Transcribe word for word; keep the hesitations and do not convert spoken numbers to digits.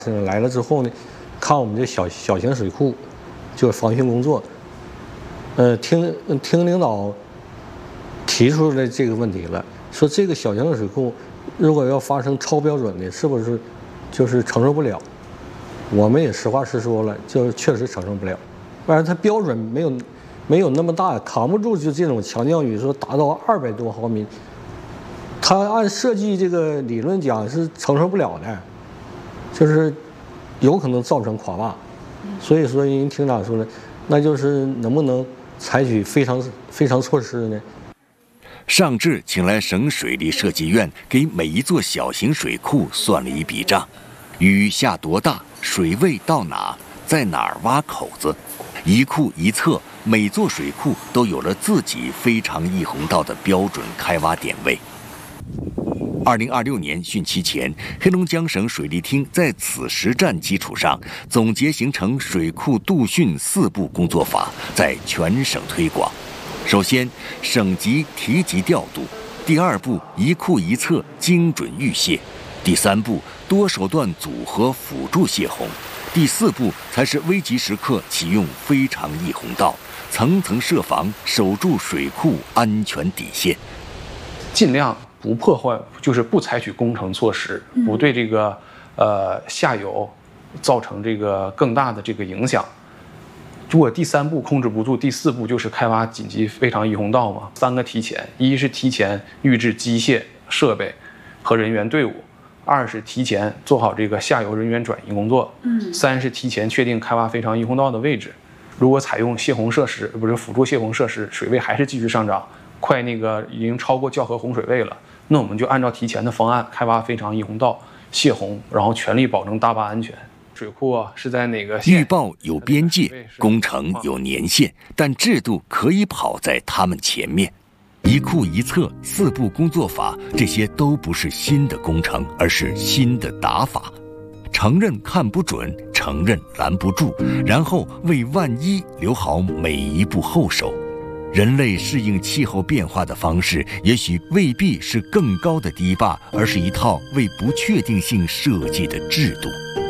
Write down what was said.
来了之后呢，看我们这小小型水库，就是防汛工作，呃，听听领导提出来这个问题了，说这个小型水库如果要发生超标准的，是不是就是承受不了？我们也实话实说了，就确实承受不了。但是它标准没有没有那么大，扛不住就这种强降雨，说达到二百多毫米，它按设计这个理论讲是承受不了的。就是有可能造成垮坝，所以说人厅长说了，那就是能不能采取非常非常措施呢？ 上至请来省水利设计院给每一座小型水库算了一笔账，雨下多大，水位到哪，在哪儿挖口子，一库一测，每座水库都有了自己非常溢洪道的标准开挖点位。二零二六年汛期前，黑龙江省水利厅在此实战基础上，总结形成水库杜汛四步工作法，在全省推广。首先，省级提级调度；第二步，一库一测，精准预泄；第三步，多手段组合辅助泄洪；第四步才是危急时刻启用非常溢洪道，层层设防，守住水库安全底线， 尽量不破坏，就是不采取工程措施，不对这个呃下游造成这个更大的这个影响。如果第三步控制不住，第四步就是开挖紧急非常溢洪道嘛。三个提前：一是提前预置机械设备和人员队伍；二是提前做好这个下游人员转移工作；嗯，三是提前确定开挖非常溢洪道的位置。如果采用泄洪设施，不是辅助泄洪设施，水位还是继续上涨，快那个已经超过校河洪水位了，那我们就按照提前的方案开挖非常溢洪道泄洪，然后全力保证大坝安全。水库啊是在哪个县？ 预报有边界，工程有年限，但制度可以跑在他们前面。一库一测、四步工作法，这些都不是新的工程，而是新的打法。承认看不准，承认拦不住，然后为万一留好每一步后手。人类适应气候变化的方式，也许未必是更高的堤坝，而是一套为不确定性设计的制度。